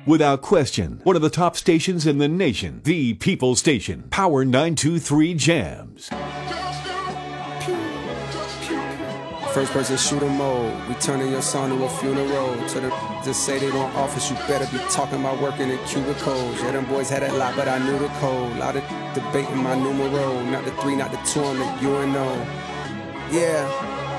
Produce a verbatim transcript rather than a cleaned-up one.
Without question, one of the top stations in the nation, the People Station, Power nine two three Jams. First person shooter mode, we turning your son to a funeral. To the just say they don't office, you better be talking about working in cubicles. Yeah, them boys had that lot, but I knew the code. Lot of debating my numero, not the three, not the two on the U N O. Yeah.